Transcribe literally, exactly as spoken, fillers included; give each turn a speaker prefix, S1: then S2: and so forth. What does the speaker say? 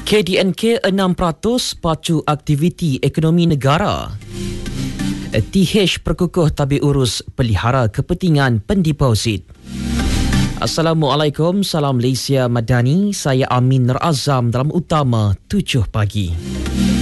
S1: K D N K enam peratus pacu aktiviti ekonomi negara. T H perkukuh tabik urus pelihara kepentingan pendeposit. Assalamualaikum, salam Malaysia Madani. Saya Amin Nur Azam dalam utama tujuh pagi.